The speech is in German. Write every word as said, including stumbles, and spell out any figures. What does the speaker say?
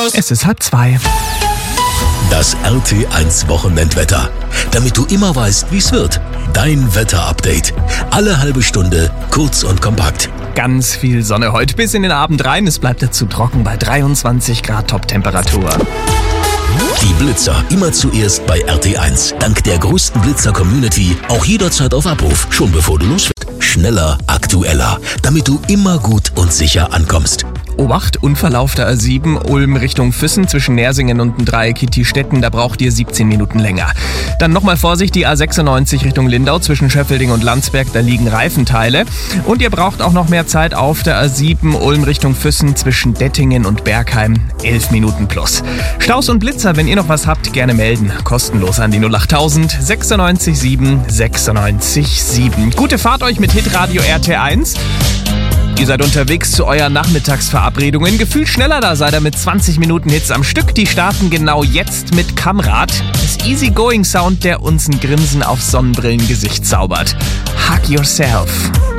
Es ist halb zwei. Das R T eins Wochenendwetter. Damit du immer weißt, wie es wird. Dein Wetterupdate. Alle halbe Stunde, kurz und kompakt. Ganz viel Sonne heute bis in den Abend rein. Es bleibt dazu trocken bei dreiundzwanzig Grad Toptemperatur. Die Blitzer immer zuerst bei R T eins. Dank der größten Blitzer-Community auch jederzeit auf Abruf. Schon bevor du losfährst. Schneller, aktueller. Damit du immer gut und sicher ankommst. Obacht, Unverlauf der A sieben, Ulm Richtung Füssen zwischen Nersingen und dem Dreieck Kitty-Stetten, da braucht ihr siebzehn Minuten länger. Dann nochmal Vorsicht, die A sechsundneunzig Richtung Lindau zwischen Schöffelding und Landsberg, da liegen Reifenteile. Und ihr braucht auch noch mehr Zeit auf der A sieben, Ulm Richtung Füssen zwischen Dettingen und Bergheim, elf Minuten plus. Staus und Blitzer, wenn ihr noch was habt, gerne melden. Kostenlos an die null achttausend sechsundneunzig sieben sechsundneunzig sieben. Gute Fahrt euch mit Hitradio R T eins. Ihr seid unterwegs zu euren Nachmittagsverabredungen. Gefühlt schneller, da seid ihr mit zwanzig Minuten Hits am Stück. Die starten genau jetzt mit Kamrad. Das Easygoing Sound, der uns ein Grinsen aufs Sonnenbrillengesicht zaubert. Hug yourself.